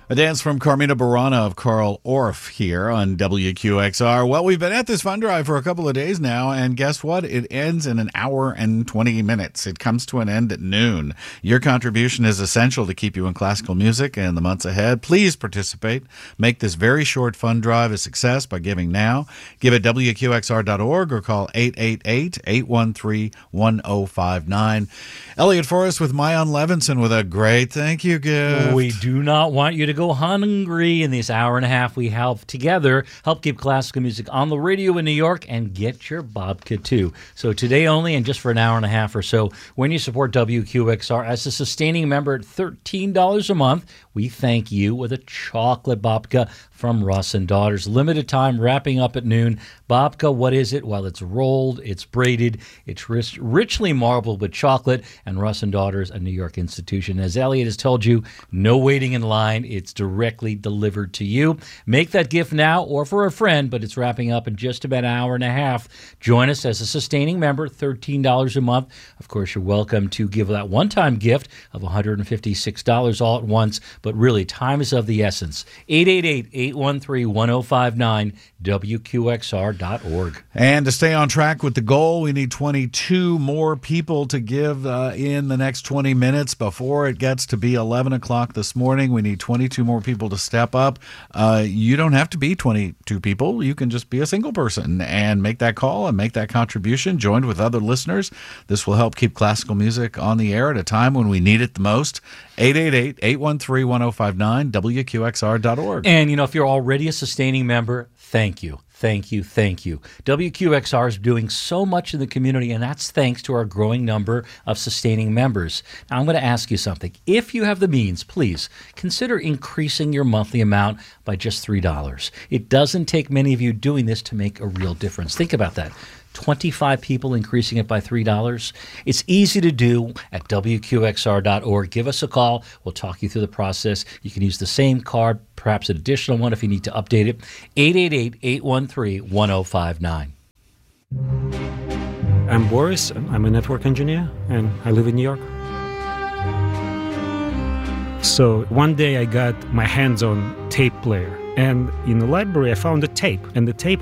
A dance from Carmina Burana of Carl Orff here on WQXR. Well, we've been at this fund drive for a couple of days now, and guess what? It ends in an hour and 20 minutes. It comes to an end at noon. Your contribution is essential to keep you in classical music in the months ahead. Please participate. Make this very short fund drive a success by giving now. Give at WQXR.org or call 888-813-1059. Elliot Forrest with Mayan Levinson with a great thank you gift. We do not want you to go hungry in this hour and a half. We help together help keep classical music on the radio in New York and get your babka too. So today only and just for an hour and a half or so, when you support WQXR as a sustaining member at $13 a month, we thank you with a chocolate babka from Russ and Daughters. Limited time, wrapping up at noon. Babka, what is it? Well, it's rolled, it's braided, it's richly marbled with chocolate, and Russ and Daughters, a New York institution. As Elliot has told you, no waiting in line. It's directly delivered to you. Make that gift now or for a friend, but it's wrapping up in just about an hour and a half. Join us as a sustaining member, $13 a month. Of course, you're welcome to give that one-time gift of $156 all at once, but really, time is of the essence. 888-813-1059, WQXR.org. And to stay on track with the goal, we need 22 more people to give in the next 20 minutes before it gets to be 11 o'clock this morning. We need 22 more people to step up. You don't have to be 22 people. You can just be a single person and make that call and make that contribution, joined with other listeners. This will help keep classical music on the air at a time when we need it the most. 888-813-1059, WQXR.org. And, if you're already a sustaining member, thank you. Thank you, thank you. WQXR is doing so much in the community, and that's thanks to our growing number of sustaining members. Now, I'm going to ask you something. If you have the means, please consider increasing your monthly amount by just $3. It doesn't take many of you doing this to make a real difference. Think about that. 25 people increasing it by $3. It's easy to do at WQXR.org. Give us a call. We'll talk you through the process. You can use the same card, perhaps an additional one if you need to update it. 888-813-1059. I'm Boris. I'm a network engineer, and I live in New York. So one day I got my hands on tape player. And in the library, I found a tape, and the tape